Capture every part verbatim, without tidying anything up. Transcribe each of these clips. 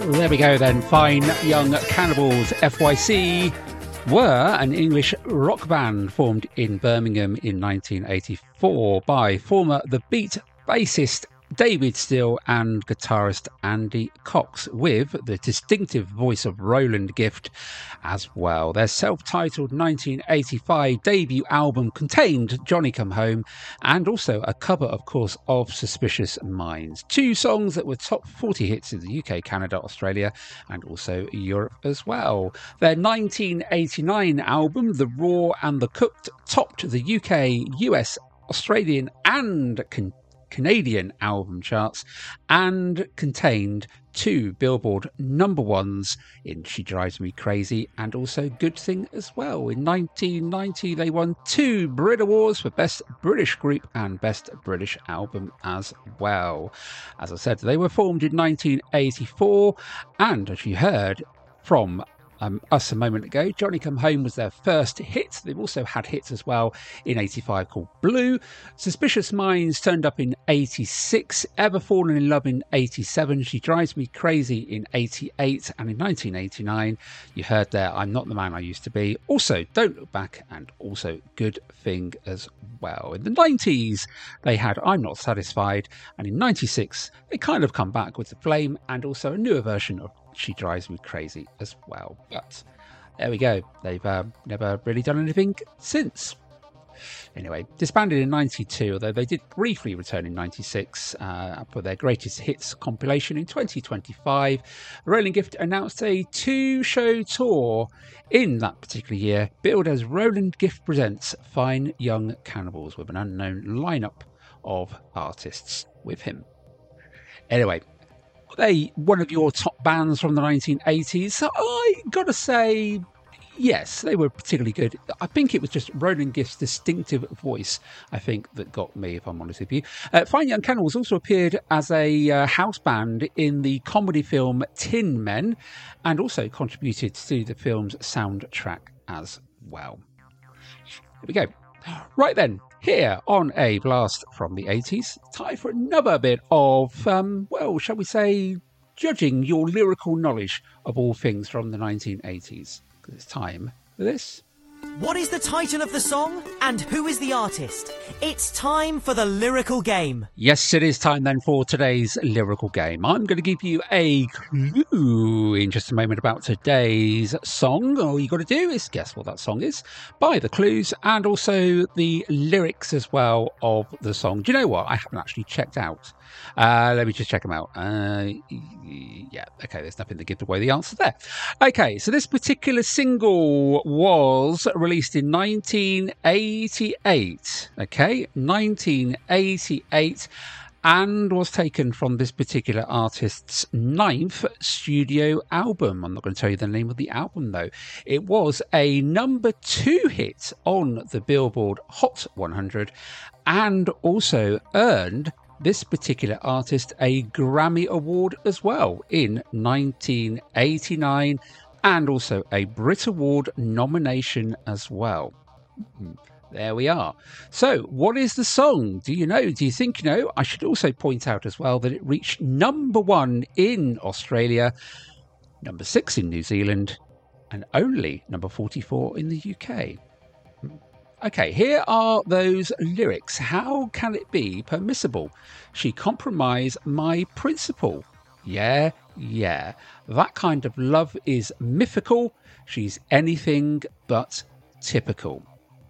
There we go then. Fine Young Cannibals, F Y C, were an English rock band formed in Birmingham in nineteen eighty-four by former The Beat bassist David Steele and guitarist Andy Cox, with the distinctive voice of Roland Gift as well. Their self-titled nineteen eighty-five debut album contained Johnny Come Home and also a cover, of course, of Suspicious Minds. Two songs that were top forty hits in the U K, Canada, Australia and also Europe as well. Their nineteen eighty-nine album, The Raw and the Cooked, topped the U K, U S, Australian and Can- Canadian album charts and contained two Billboard number ones in She Drives Me Crazy and also Good Thing as well. In nineteen ninety, they won two Brit Awards for Best British Group and Best British Album as well. As I said, they were formed in nineteen eighty-four, and as you heard from Um, us a moment ago, Johnny Come Home was their first hit. They've also had hits as well in eighty-five called Blue. Suspicious Minds turned up in eighty-six. Ever Fallen in Love in eighty-seven. She Drives Me Crazy in eighty-eight. And in nineteen eighty-nine, you heard there, I'm Not the Man I Used to Be. Also, Don't Look Back and also Good Thing as well. In the nineties, they had I'm Not Satisfied. And in ninety-six, they kind of come back with The Flame and also a newer version of She Drives Me Crazy as well. But there we go. They've uh, never really done anything since. Anyway, disbanded in ninety-two, although they did briefly return in ninety-six uh, for their greatest hits compilation in twenty twenty-five. Roland Gift announced a two-show tour in that particular year, billed as Roland Gift Presents Fine Young Cannibals, with an unknown lineup of artists with him. Anyway, they one of your top bands from the nineteen eighties? So I gotta say, yes, they were particularly good. I think it was just Roland Gift's distinctive voice, I think, that got me, if I'm honest with you. Uh, Fine Young Cannibals also appeared as a uh, house band in the comedy film Tin Men, and also contributed to the film's soundtrack as well. Here we go. Right then, here on A Blast from the eighties, time for another bit of, um, well, shall we say, judging your lyrical knowledge of all things from the nineteen eighties. Because it's time for this. What is the title of the song and who is the artist? It's time for the lyrical game. Yes, it is time then for today's lyrical game. I'm going to give you a clue in just a moment about today's song. All you got to do is guess what that song is by the clues and also the lyrics as well of the song. Do you know what? I haven't actually checked out. Uh, let me just check them out. Uh, yeah, okay, there's nothing to give away the answer there. Okay, so this particular single was released in nineteen eighty-eight. Okay, nineteen eighty-eight, and was taken from this particular artist's ninth studio album. I'm not going to tell you the name of the album, though. It was a number two hit on the Billboard Hot one hundred and also earned this particular artist a Grammy Award as well in nineteen eighty-nine, and also a Brit Award nomination as well. There we are. So, what is the song? Do you know? Do you think you know? I should also point out as well that it reached number one in Australia, number six in New Zealand, and only number forty-four in the U K. Okay, here are those lyrics. How can it be permissible? She compromised my principle. Yeah, yeah. That kind of love is mythical. She's anything but typical.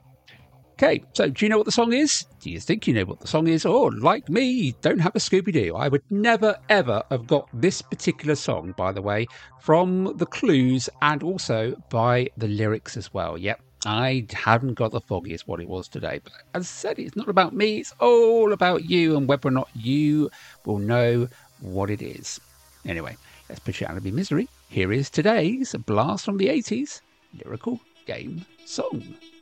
Okay, so do you know what the song is? Do you think you know what the song is? Or, like me, you don't have a Scooby-Doo. I would never, ever have got this particular song, by the way, from the clues and also by the lyrics as well. Yep. I haven't got the foggiest what it was today. But as I said, it's not about me. It's all about you and whether or not you will know what it is. Anyway, let's push it out of your misery. Here is today's Blast from the eighties lyrical game song.